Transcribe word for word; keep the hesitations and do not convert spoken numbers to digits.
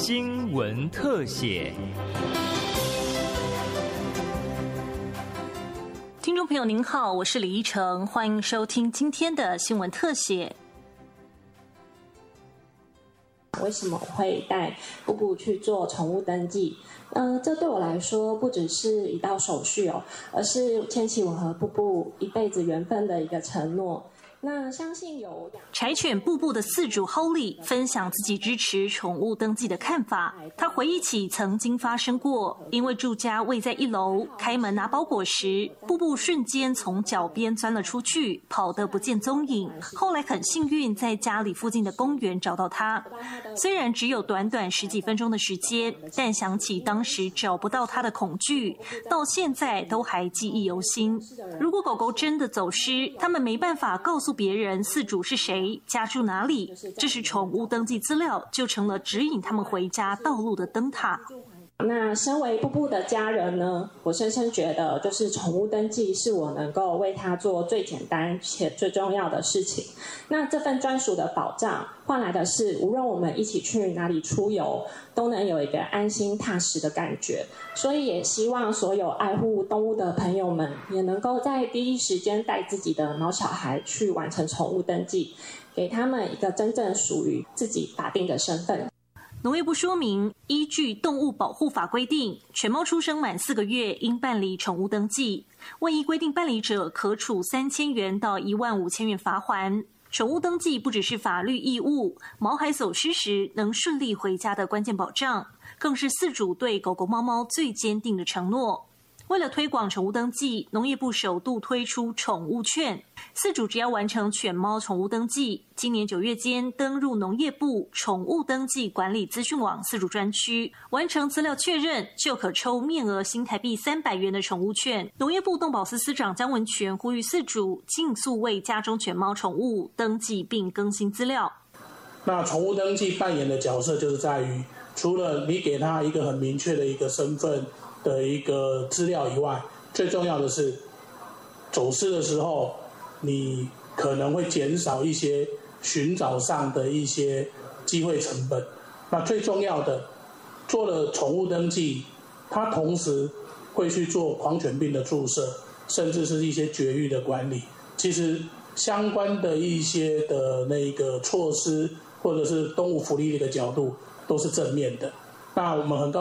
新闻特写。 听众朋友您好，我是李依晨，欢迎收听今天的新闻特写。 为什么会带布布去做宠物登记？呃，这对我来说不只是一道手续哦，而是牵起我和布布一辈子缘分的一个承诺。那相信有柴犬布布的饲主 Holly 分享自己支持宠物登记的看法。他回忆起曾经发生过，因为住家位在一楼，开门拿包裹时，布布瞬间从脚边钻了出去，跑得不见踪影。后来很幸运在家里附近的公园找到他，虽然只有短短十几分钟的时间，但想起当时找不到他的恐惧，到现在都还记忆犹新。如果狗狗真的走失，他们没办法告诉别人饲主是谁，家住哪里，这时宠物登记资料就成了指引他们回家道路的灯塔。 那身为布布的家人呢，我深深觉得就是宠物登记是我能够为他做最简单且最重要的事情。那这份专属的保障换来的是，无论我们一起去哪里出游，都能有一个安心踏实的感觉。所以也希望所有爱护动物的朋友们也能够在第一时间带自己的毛小孩去完成宠物登记，给他们一个真正属于自己法定的身份。 农业部说明，依据动物保护法规定，犬猫出生满四个月应办理宠物登记，未依规定办理者，可处三千元到一万五千元罚锾。宠物登记不只是法律义务，毛孩走失时能顺利回家的关键保障，更是饲主对狗狗猫猫最坚定的承诺。为了推广宠物登记，农业部首度推出宠物券，饲主只要完成犬猫宠物登记，今年九月间登入农业部宠物登记管理资讯网饲主专区，完成资料确认，就可抽面额新台币三百元的宠物券。农业部动保司司长江文全呼吁饲主尽速为家中犬猫宠物登记并更新资料。 那宠物登记扮演的角色就是在于，除了你给他一个很明确的一个身份的一个资料以外，最重要的是走失的时候，你可能会减少一些寻找上的一些机会成本。那最重要的，做了宠物登记，它同时会去做狂犬病的注射，甚至是一些绝育的管理。其实相关的一些的那个措施，或者是动物福利的一个角度，都是正面的。那我们很高